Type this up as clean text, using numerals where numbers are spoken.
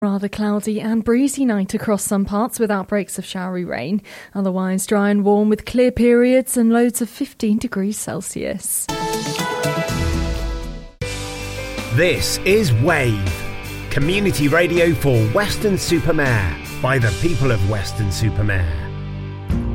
Rather cloudy and breezy night across some parts with outbreaks of showery rain. Otherwise dry and warm with clear periods and lows of 15 degrees Celsius. This is Wave, community radio for Weston-super-Mare by the people of Weston-super-Mare.